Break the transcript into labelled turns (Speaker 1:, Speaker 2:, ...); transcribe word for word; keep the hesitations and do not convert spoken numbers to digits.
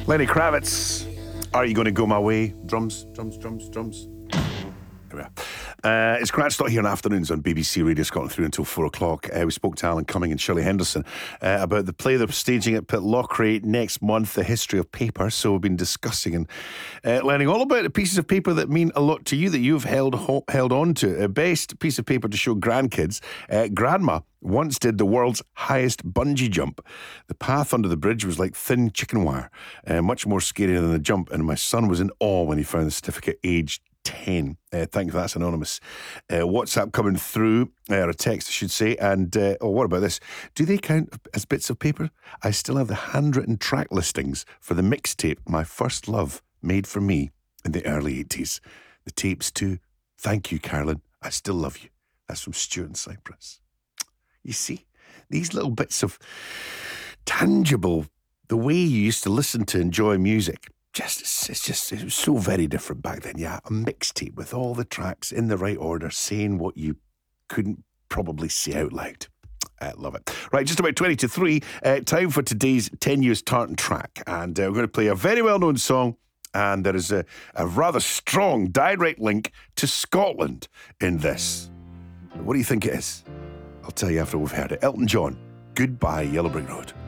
Speaker 1: Lenny Kravitz, Are You Gonna Go My Way? Drums, drums, drums, drums. There we are. Uh, it's Grant Stott here on Afternoons on B B C Radio Scotland through until four o'clock. Uh, we spoke to Alan Cumming and Shirley Henderson uh, about the play they're staging at Pitlochry next month, The History of Paper. So we've been discussing and uh, learning all about the pieces of paper that mean a lot to you, that you've held ho- held on to. Uh, best piece of paper to show grandkids. Uh, Grandma once did the world's highest bungee jump. The path under the bridge was like thin chicken wire, uh, much more scary than the jump, and my son was in awe when he found the certificate aged ten. Uh, thank you for that's anonymous. Uh, WhatsApp coming through, uh, or a text I should say. And uh, oh, what about this? Do they count as bits of paper? I still have the handwritten track listings for the mixtape My First Love made for me in the early eighties. The tapes too. Thank you, Carolyn. I still love you. That's from Stuart in Cyprus. You see, these little bits of tangible, the way you used to listen to enjoy music. Just, it's just, it was so very different back then. Yeah, a mixtape with all the tracks in the right order, saying what you couldn't probably say out loud. I love it. Right, just about twenty to three. Uh, time for today's ten years Tartan track. And uh, we're going to play a very well-known song. And there is a, a rather strong direct link to Scotland in this. What do you think it is? I'll tell you after we've heard it. Elton John, Goodbye Yellow Brick Road.